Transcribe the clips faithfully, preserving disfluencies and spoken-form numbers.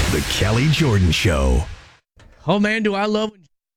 The Kelly Jordan Show. Oh, man, do I love...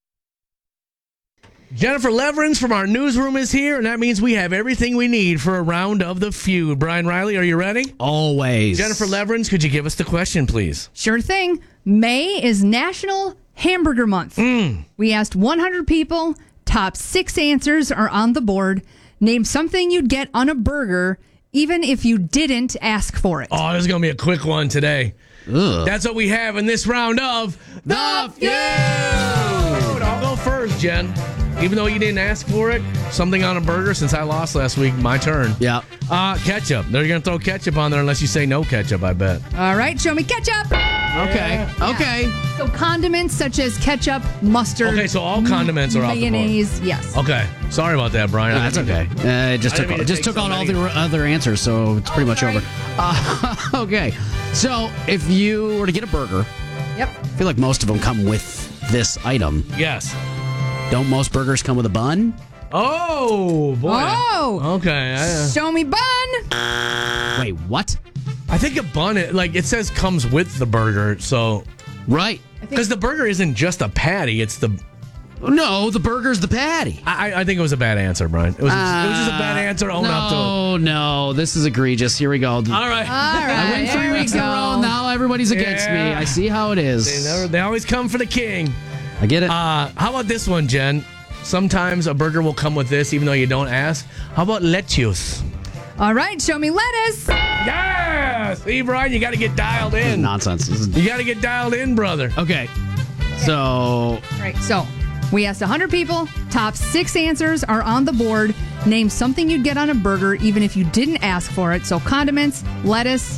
Jennifer Leverins from our newsroom is here, and that means we have everything we need for a round of the feud. Brian Riley, are you ready? Always. Jennifer Leverins, could you give us the question, please? Sure thing. May is National Hamburger Month. Mm. We asked one hundred people. Top six answers are on the board. Name something you'd get on a burger, even if you didn't ask for it. Oh, this is going to be a quick one today. Ugh. That's what we have in this round of The Feud! I'll go first, Jen. Even though you didn't ask for it, something on a burger, since I lost last week, my turn. Yeah. Uh, ketchup. They're going to throw ketchup on there unless you say no ketchup, I bet. All right, show me ketchup. Okay. Okay. So condiments such as ketchup, mustard. Okay, so all condiments are off the board. mayonnaise. Yes. Okay. Sorry about that, Brian. No, that's okay. Uh, it just I took didn't mean to just take took so out all many. the other answers, so it's pretty Oh, much sorry. over. Uh, okay. So if you were to get a burger, Yep. I feel like most of them come with this item. Yes. Don't most burgers come with a bun? Oh, boy. Oh. Okay. I, uh, Show me bun. Wait, what? I think a bun, it- like, it says comes with the burger, so... Right. Because the burger isn't just a patty, it's the... No, the burger's the patty. I, I think it was a bad answer, Brian. It was, it was just a bad answer. Own no, up to it. No, no, this is egregious. Here we go. All right. All right. I went three there we weeks in a go. row. Now everybody's against me. Yeah. I see how it is. They, never, they always come for the king. I get it. Uh, how about this one, Jen? Sometimes a burger will come with this, even though you don't ask. How about lettuce? All right, show me lettuce. Yeah! See, Brian, you got to get dialed in. Nonsense. This is- You got to get dialed in, brother. Okay. So, All right, so we asked one hundred people. Top six answers are on the board. Name something you'd get on a burger, even if you didn't ask for it. So condiments, lettuce.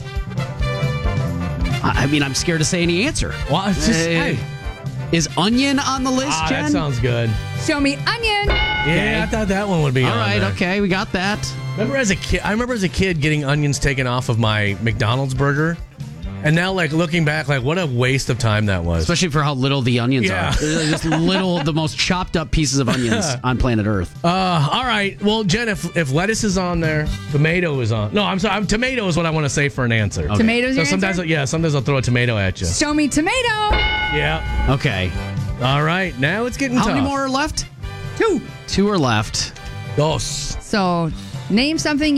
I I mean, I'm scared to say any answer. Well, it's just, Uh, hey. Is onion on the list, Ah, Jen? that sounds good. Show me onion. Yeah, I thought that one would be All on right, there. okay, we got that. Remember as a kid, I remember as a kid getting onions taken off of my McDonald's burger. And now, like, looking back, like, what a waste of time that was. Especially for how little the onions Yeah. are. They're just little, the most chopped up pieces of onions on planet Earth. Uh, all right. Well, Jen, if, if lettuce is on there, tomato is on. No, I'm sorry. I'm, tomato is what I want to say for an answer. Okay. Tomatoes So your sometimes, answer? yeah, sometimes I'll throw a tomato at you. Show me tomato. Yeah. Okay. All right. Now it's getting How tough. many more are left? Two. Two are left. Dos. So name something